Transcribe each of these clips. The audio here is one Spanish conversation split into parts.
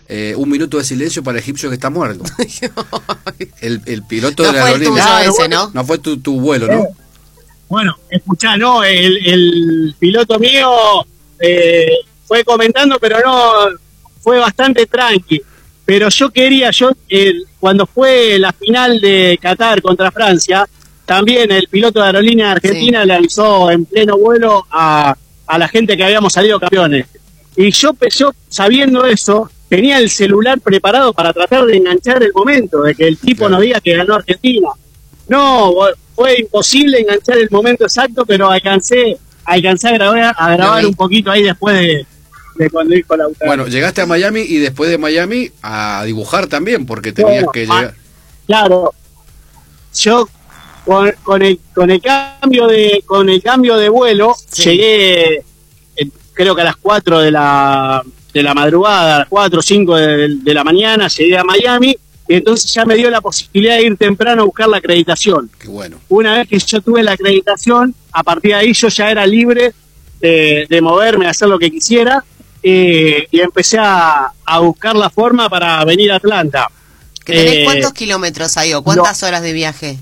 un minuto de silencio para el egipcio que está muerto. El piloto de la fue aerolínea. Claro, ese, ¿no? No fue tu vuelo, ¿no? Bueno, escuchá, no, el piloto mío fue comentando, pero no, fue bastante tranqui. Pero cuando fue la final de Qatar contra Francia, también el piloto de aerolínea argentina le avisó en pleno vuelo a la gente que habíamos salido campeones. Y yo sabiendo eso, tenía el celular preparado para tratar de enganchar el momento, de que el tipo no diga que ganó Argentina. No, fue imposible enganchar el momento exacto, pero alcancé a grabar un poquito ahí después de cuando dijo Lautaro. Bueno, llegaste a Miami y después de Miami a dibujar también, porque tenías que llegar. Claro, yo con el cambio de vuelo llegué, creo que a las 4 de la madrugada, a las 4 o 5 de la mañana, llegué a Miami. Y entonces ya me dio la posibilidad de ir temprano a buscar la acreditación. Qué bueno. Una vez que yo tuve la acreditación, a partir de ahí yo ya era libre de moverme, de hacer lo que quisiera, y empecé a buscar la forma para venir a Atlanta. ¿Tenés cuántos kilómetros ahí o cuántas horas de viaje?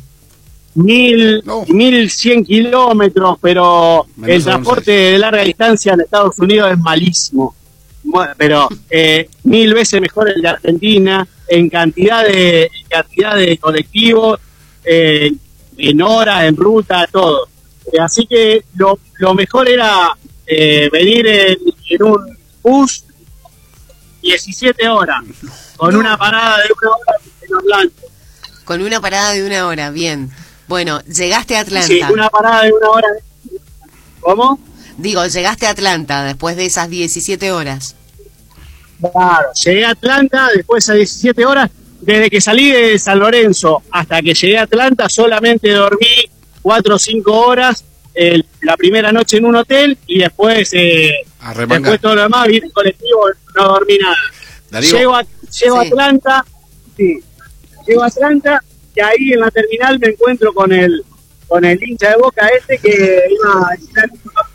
1100 kilómetros, pero el transporte de larga distancia en Estados Unidos es malísimo. Bueno, pero 1000 veces mejor el de Argentina, en cantidad de colectivos, en horas, en ruta, todo. Así que lo mejor era venir en un bus 17 horas, con una parada de 1 hora en Orlando. Con una parada de 1 hora, bien. Bueno, llegaste a Atlanta. Sí, una parada de 1 hora. ¿Cómo? Digo, llegaste a Atlanta después de esas 17 horas. Claro, llegué a Atlanta después de 17 horas. Desde que salí de San Lorenzo hasta que llegué a Atlanta solamente dormí 4 o 5 horas. La primera noche en un hotel y después todo lo demás, vine en colectivo, no dormí nada. Darío. Llego a Atlanta, llego a Atlanta y ahí en la terminal me encuentro con el hincha de Boca que iba a visitar.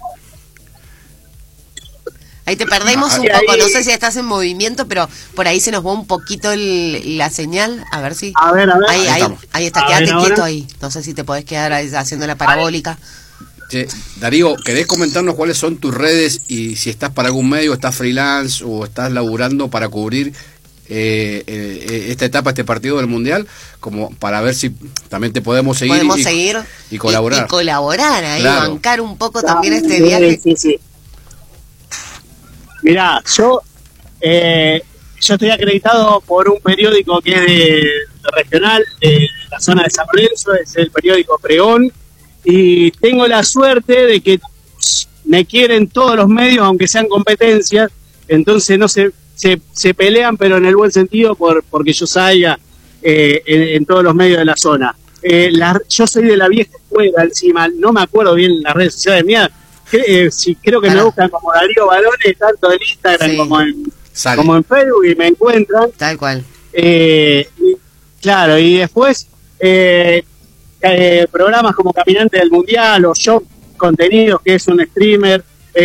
Ahí te perdemos un poco, no sé si estás en movimiento, pero por ahí se nos va un poquito la señal, a ver si... A ver. Ahí está, quédate quieto ahí, no sé si te podés quedar ahí haciendo la parabólica. Che, Darío, ¿querés comentarnos cuáles son tus redes y si estás para algún medio, estás freelance o estás laburando para cubrir esta etapa, este partido del Mundial, como para ver si también te podemos seguir y colaborar? Y colaborar ahí, claro. Bancar un poco también este viaje. Sí. Mirá, yo estoy acreditado por un periódico que es de regional, de la zona de San Lorenzo, es el periódico Pregón, y tengo la suerte de que me quieren todos los medios, aunque sean competencias, entonces no se pelean, pero en el buen sentido, porque yo salga en todos los medios de la zona. Yo soy de la vieja escuela encima, no me acuerdo bien las redes sociales mías, creo que me buscan como Darío Barone, tanto en Instagram como en Facebook, y me encuentran. Tal cual. Claro, y después programas como Caminante del Mundial o Show Contenidos, que es un streaming,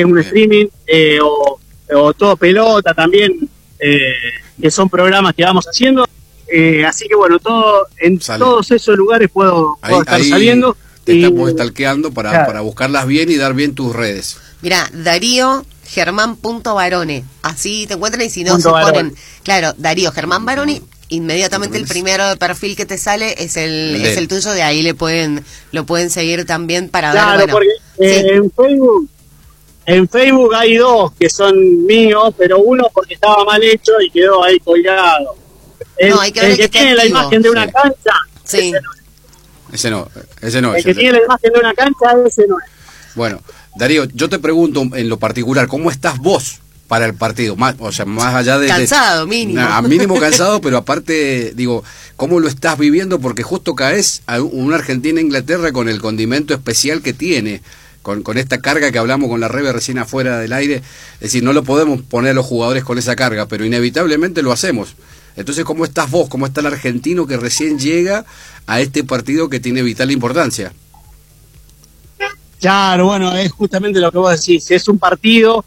o Todo Pelota también, que son programas que vamos haciendo. Así que bueno, todos esos lugares puedo estar saliendo. Te estamos stalkeando para buscarlas bien y dar bien tus redes. Mira, Darío Germán.Barone, así te encuentran, y si no se ponen, claro, Darío Germán Barone, inmediatamente el primero de perfil que te sale es el tuyo, de ahí lo pueden seguir también para ver. Claro, porque en Facebook hay 2 que son míos, pero uno porque estaba mal hecho y quedó ahí colgado. Hay que ver el que tiene la imagen de una cancha, ese no. El que tiene la imagen de una cancha, ese no es. Bueno, Darío, yo te pregunto en lo particular, ¿cómo estás vos para el partido? Más allá de... Cansado, mínimo. Mínimo cansado, pero aparte, digo, ¿cómo lo estás viviendo? Porque justo caes a una Argentina-Inglaterra con el condimento especial que tiene, con esta carga que hablamos con la Rebe recién afuera del aire. Es decir, no lo podemos poner a los jugadores con esa carga, pero inevitablemente lo hacemos. Entonces, ¿cómo estás vos? ¿Cómo está el argentino que recién llega a este partido que tiene vital importancia? Claro, bueno, es justamente lo que vos decís. Es un partido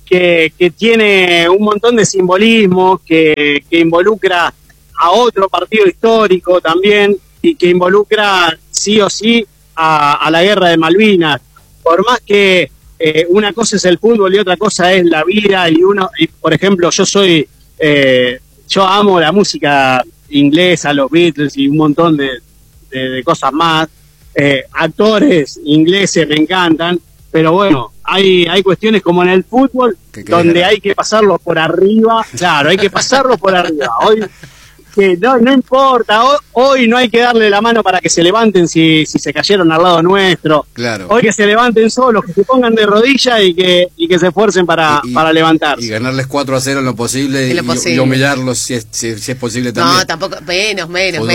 que tiene un montón de simbolismo, que involucra a otro partido histórico también, y que involucra sí o sí a la guerra de Malvinas. Por más que una cosa es el fútbol y otra cosa es la vida, y por ejemplo, yo amo la música inglesa, los Beatles y un montón de cosas más. Actores ingleses me encantan, pero bueno, hay cuestiones como en el fútbol donde hay que pasarlo por arriba. Claro, hay que pasarlo por arriba. Hoy que no importa, hoy no hay que darle la mano para que se levanten si se cayeron al lado nuestro. Claro. Hoy que se levanten solos, que se pongan de rodillas y que se esfuercen para levantarse. Y ganarles 4-0 en lo posible, y humillarlos si es posible también. No, tampoco, menos.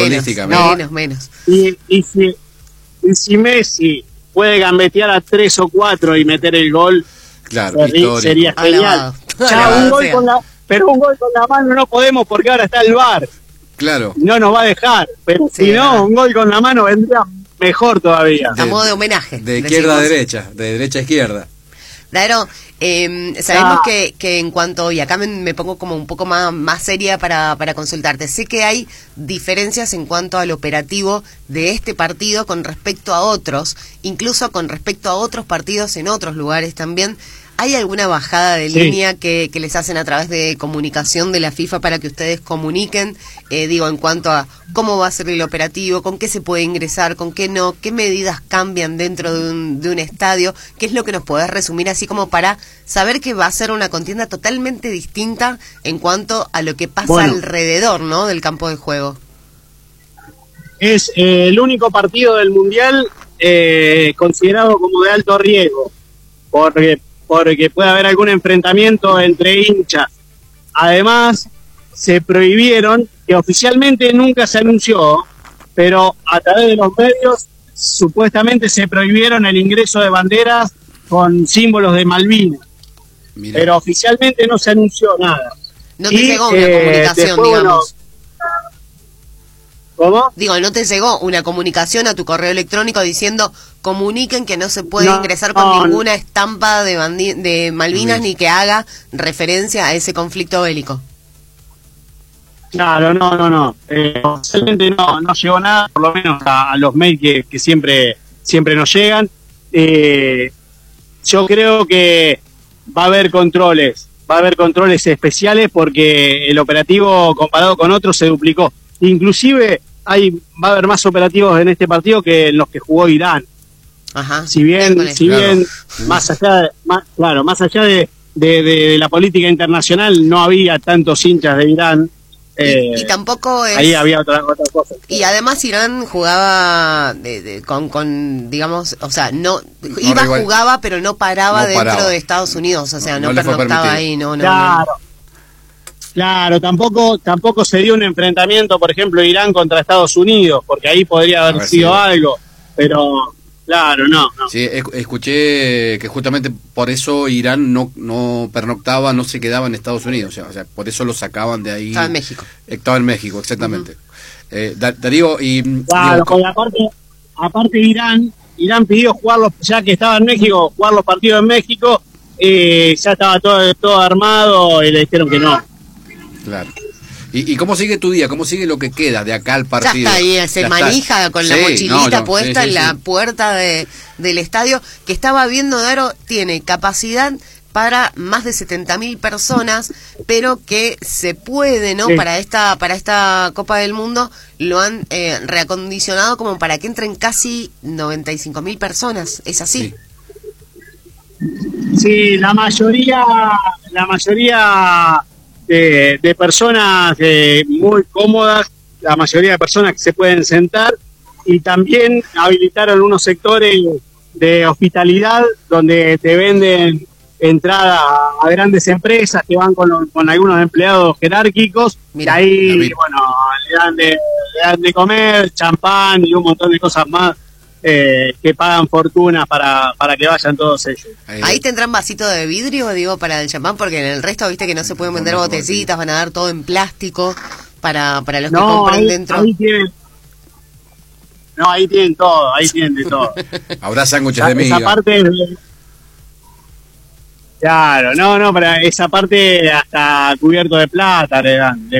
Y si Messi puede gambetear a 3 o 4 y meter el gol, claro, sería genial. Pero un gol con la mano no podemos porque ahora está el VAR. Claro. No nos va a dejar. Pero sí, si no, un gol con la mano vendría mejor todavía. A modo de homenaje. De izquierda a derecha, de derecha a izquierda. Dairo, sabemos que en cuanto, y acá me pongo como un poco más seria para consultarte, sé que hay diferencias en cuanto al operativo de este partido con respecto a otros, incluso con respecto a otros partidos en otros lugares también. ¿Hay alguna bajada de línea que les hacen a través de comunicación de la FIFA para que ustedes comuniquen, en cuanto a cómo va a ser el operativo, con qué se puede ingresar, con qué no, qué medidas cambian dentro de un estadio? ¿Qué es lo que nos podés resumir así como para saber que va a ser una contienda totalmente distinta en cuanto a lo que pasa alrededor, ¿no?, del campo de juego? Es el único partido del Mundial considerado como de alto riesgo, porque puede haber algún enfrentamiento entre hinchas. Además, se prohibieron, que oficialmente nunca se anunció, pero a través de los medios supuestamente se prohibieron el ingreso de banderas con símbolos de Malvinas. Mirá. Pero oficialmente no se anunció nada. No te llegó una comunicación, después, digamos. ¿Cómo? ¿No te llegó una comunicación a tu correo electrónico diciendo comuniquen que no se puede ingresar con ninguna estampa de Malvinas ni que haga referencia a ese conflicto bélico? Claro, no. Oficialmente no llegó nada, por lo menos a los mails que siempre nos llegan. Yo creo que va a haber controles especiales porque el operativo comparado con otros se duplicó. Inclusive va a haber más operativos en este partido que en los que jugó Irán. Ajá. Si bien más allá de la política internacional no había tantos hinchas de Irán. Y tampoco ahí había otra cosa. Y además Irán jugaba con digamos, o sea, jugaba, pero no paraba dentro de Estados Unidos, o sea, no pernoctaba ahí, Claro, tampoco se dio un enfrentamiento, por ejemplo, Irán contra Estados Unidos, porque ahí podría haber sido algo, pero claro, no. Sí, escuché que justamente por eso Irán no pernoctaba, no se quedaba en Estados Unidos, o sea, por eso lo sacaban de ahí. Estaba en México. Estaba en México, exactamente. Darío, y... Claro, aparte Irán pidió ya que estaba en México, jugar los partidos en México, ya estaba todo armado y le dijeron que no. Claro. ¿Y cómo sigue tu día? ¿Cómo sigue lo que queda de acá al partido? Ya está ahí, se manija con la mochilita puesta en la puerta del estadio, que estaba viendo, Daro, tiene capacidad para más de 70.000 personas, pero que se puede, ¿no? Sí. Para esta Copa del Mundo lo han reacondicionado como para que entren casi 95.000 personas. ¿Es así? Sí, la mayoría de personas muy cómodas, la mayoría de personas que se pueden sentar, y también habilitaron unos sectores de hospitalidad donde te venden entrada a grandes empresas que van con algunos empleados jerárquicos. Mira, y ahí le dan de comer, champán y un montón de cosas más que pagan fortuna para que vayan todos ellos. Ahí tendrán vasito de vidrio, para el champán, porque en el resto viste que no se pueden vender botecitas, van a dar todo en plástico para los que compren dentro. Ahí tienen todo, de todo. Habrá sándwiches de miga. Esa parte Claro, no, para esa parte hasta cubierto de plata le dan.